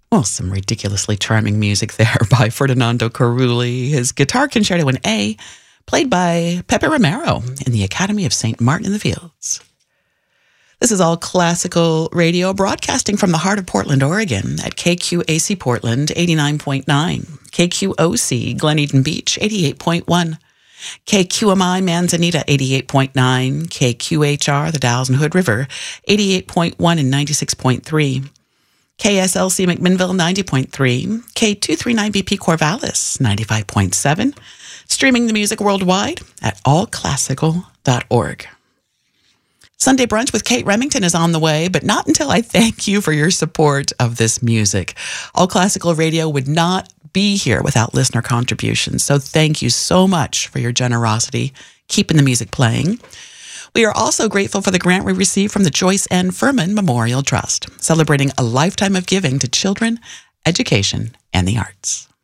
Well, some ridiculously charming music there by Ferdinando Carulli. His guitar concerto in A, played by Pepe Romero in the Academy of St. Martin in the Fields. This is All Classical Radio, broadcasting from the heart of Portland, Oregon at KQAC Portland 89.9, KQOC Glen Eden Beach 88.1, KQMI Manzanita 88.9, KQHR the Dalles and Hood River 88.1 and 96.3, KSLC McMinnville 90.3, K239BP Corvallis 95.7, streaming the music worldwide at allclassical.org. Sunday Brunch with Kate Remington is on the way, but not until I thank you for your support of this music. All Classical Radio would not be here without listener contributions, so thank you so much for your generosity, keeping the music playing. We are also grateful for the grant we received from the Joyce N. Furman Memorial Trust, celebrating a lifetime of giving to children, education, and the arts.